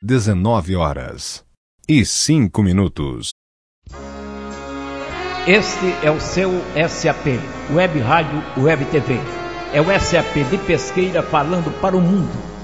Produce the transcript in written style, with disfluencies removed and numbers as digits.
19h05. Este é o seu SAP, Web Rádio Web TV. É o SAP de Pesqueira falando para o mundo.